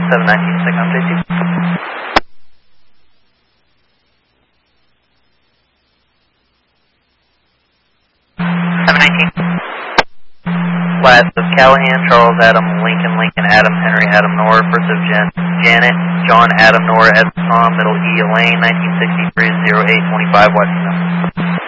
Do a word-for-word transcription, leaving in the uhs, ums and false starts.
seven nineteen, second J T. seven nineteen. Last of Callahan, Charles, Adam, Lincoln, Lincoln, Adam, Henry, Adam, Nora, first of Jan, Janet, John, Adam, Nora, Ed, Tom, middle E, Elaine, nineteen sixty-three, oh eight twenty-five, Washington.